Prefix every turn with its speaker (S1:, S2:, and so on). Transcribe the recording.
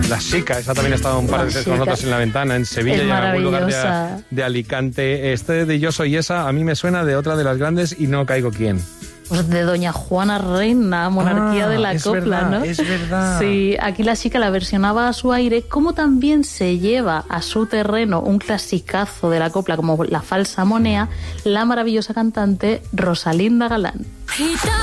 S1: La Chica, esa también ha estado un par de veces con nosotros en La Ventana, en Sevilla y en algún lugar de Alicante. Este de Yo Soy Esa a mí me suena de otra de las grandes y no caigo quién.
S2: Pues de Doña Juana Reina, monarquía de la copla,
S1: verdad,
S2: ¿no?
S1: Es verdad.
S2: Sí, aquí La Chica la versionaba a su aire, como también se lleva a su terreno un clasicazo de la copla como La Falsa Monea, la maravillosa cantante Rosalinda Galán.